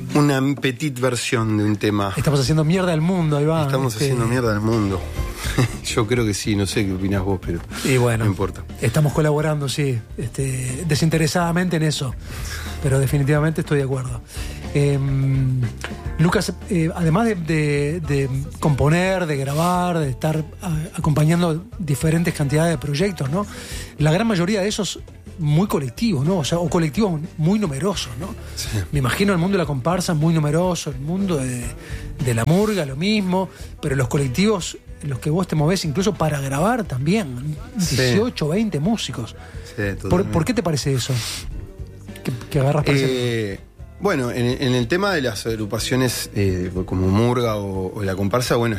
Una petite versión de un tema. Estamos haciendo mierda al mundo, ahí va. Estamos haciendo mierda al mundo. Yo creo que sí, no sé qué opinás vos, pero y bueno, no importa. Estamos colaborando, sí, desinteresadamente en eso, pero definitivamente estoy de acuerdo. Lucas, además de componer, de grabar, de estar acompañando diferentes cantidades de proyectos, ¿no? La gran mayoría de esos muy colectivos, ¿no? O sea, o colectivos muy numerosos, ¿no? Sí. Me imagino el mundo de la comparsa muy numeroso, el mundo de la murga lo mismo, pero los colectivos en los que vos te movés incluso para grabar también, 18, sí. 20 músicos. Sí, ¿Por qué te parece eso? Que agarras para Bueno, en el tema de las agrupaciones como murga o la comparsa, bueno,